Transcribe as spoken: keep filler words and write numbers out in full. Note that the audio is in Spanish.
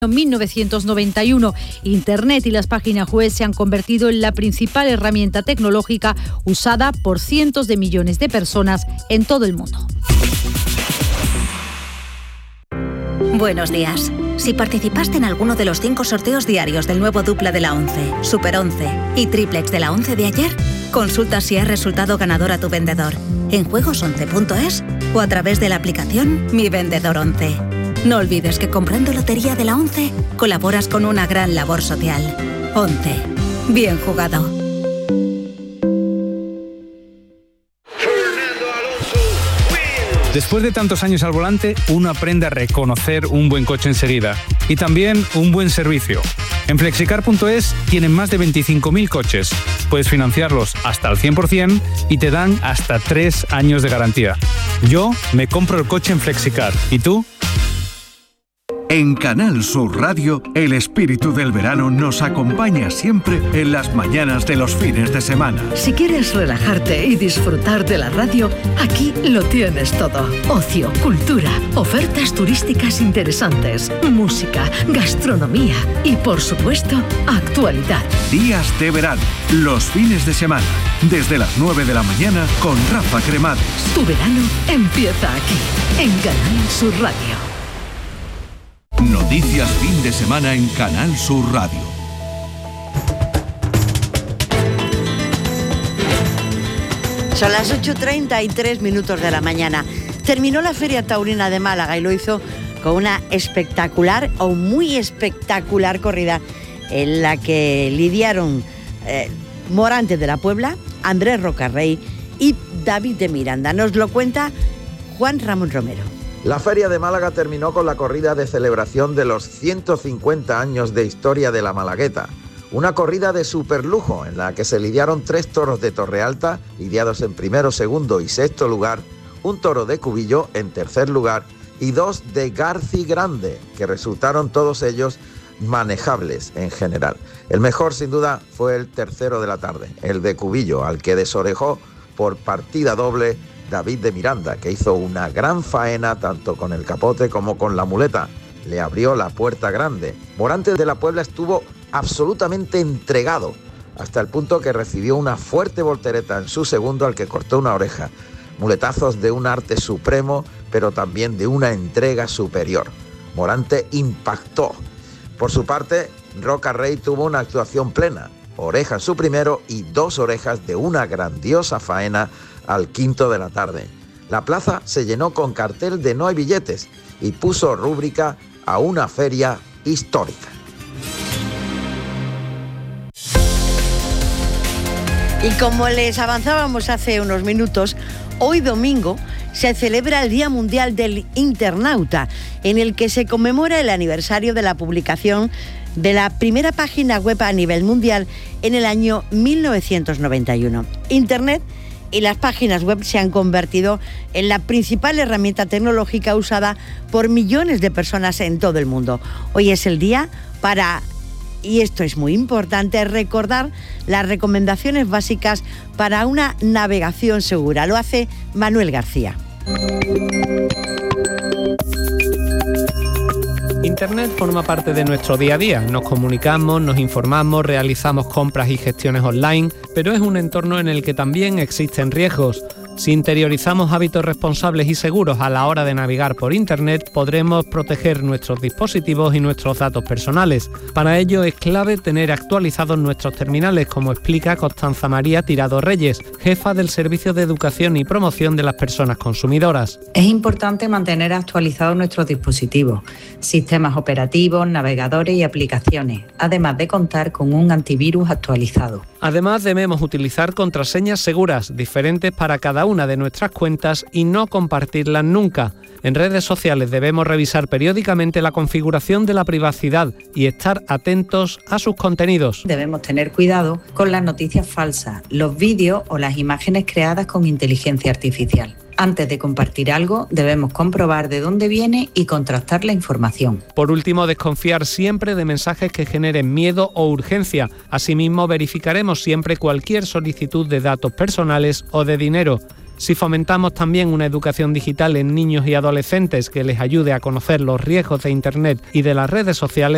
En mil novecientos noventa y uno, Internet y las páginas web se han convertido en la principal herramienta tecnológica usada por cientos de millones de personas en todo el mundo. Buenos días. Si participaste en alguno de los cinco sorteos diarios del nuevo dupla de la once, Super once y Triplex de la once de ayer, consulta si has resultado ganador a tu vendedor en juegos once punto es o a través de la aplicación Mi Vendedor once. No olvides que comprando Lotería de la once colaboras con una gran labor social. once. Bien jugado. Después de tantos años al volante, uno aprende a reconocer un buen coche enseguida y también un buen servicio. En flexicar punto es tienen más de veinticinco mil coches. Puedes financiarlos hasta el cien por ciento y te dan hasta tres años de garantía. Yo me compro el coche en Flexicar. ¿Y tú? En Canal Sur Radio, el espíritu del verano nos acompaña siempre en las mañanas de los fines de semana. Si quieres relajarte y disfrutar de la radio, aquí lo tienes todo. Ocio, cultura, ofertas turísticas interesantes, música, gastronomía y, por supuesto, actualidad. Días de verano, los fines de semana, desde las nueve de la mañana con Rafa Cremades. Tu verano empieza aquí, en Canal Sur Radio. Noticias fin de semana en Canal Sur Radio. Son las ocho treinta y tres minutos de la mañana. Terminó la Feria Taurina de Málaga y lo hizo con una espectacular o muy espectacular corrida en la que lidiaron eh, Morante de la Puebla, Andrés Rocarrey y David de Miranda. Nos lo cuenta Juan Ramón Romero. La Feria de Málaga terminó con la corrida de celebración de los ciento cincuenta años de historia de la Malagueta. Una corrida de superlujo en la que se lidiaron tres toros de Torrealta, lidiados en primero, segundo y sexto lugar, un toro de Cubillo en tercer lugar y dos de Garci Grande, que resultaron todos ellos manejables en general. El mejor, sin duda, fue el tercero de la tarde, el de Cubillo, al que desorejó por partida doble David de Miranda, que hizo una gran faena tanto con el capote como con la muleta. Le abrió la puerta grande. Morante de la Puebla estuvo absolutamente entregado, hasta el punto que recibió una fuerte voltereta en su segundo al que cortó una oreja. Muletazos de un arte supremo, pero también de una entrega superior. Morante impactó. Por su parte, Rocarrey tuvo una actuación plena. Oreja en su primero y dos orejas de una grandiosa faena al quinto de la tarde. La plaza se llenó con cartel de no hay billetes y puso rúbrica a una feria histórica. Y como les avanzábamos hace unos minutos, hoy domingo se celebra el Día Mundial del Internauta, en el que se conmemora el aniversario de la publicación de la primera página web a nivel mundial en el año mil novecientos noventa y uno. Internet y las páginas web se han convertido en la principal herramienta tecnológica usada por millones de personas en todo el mundo. Hoy es el día para, y esto es muy importante, recordar las recomendaciones básicas para una navegación segura. Lo hace Manuel García. Internet forma parte de nuestro día a día. Nos comunicamos, nos informamos, realizamos compras y gestiones online, pero es un entorno en el que también existen riesgos. Si interiorizamos hábitos responsables y seguros a la hora de navegar por Internet, podremos proteger nuestros dispositivos y nuestros datos personales. Para ello es clave tener actualizados nuestros terminales, como explica Constanza María Tirado Reyes, jefa del Servicio de Educación y Promoción de las Personas Consumidoras. Es importante mantener actualizados nuestros dispositivos, sistemas operativos, navegadores y aplicaciones, además de contar con un antivirus actualizado. Además, debemos utilizar contraseñas seguras, diferentes para cada una de nuestras cuentas y no compartirlas nunca. En redes sociales debemos revisar periódicamente la configuración de la privacidad y estar atentos a sus contenidos. Debemos tener cuidado con las noticias falsas, los vídeos o las imágenes creadas con inteligencia artificial. Antes de compartir algo, debemos comprobar de dónde viene y contrastar la información. Por último, desconfiar siempre de mensajes que generen miedo o urgencia. Asimismo, verificaremos siempre cualquier solicitud de datos personales o de dinero. Si fomentamos también una educación digital en niños y adolescentes que les ayude a conocer los riesgos de Internet y de las redes sociales,